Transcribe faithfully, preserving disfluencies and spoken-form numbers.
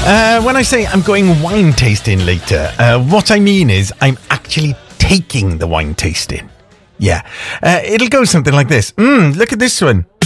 Uh, when I say I'm going wine tasting later, uh, what I mean is I'm actually taking the wine tasting. Yeah. Uh, it'll go something like this. Mmm, look at this one.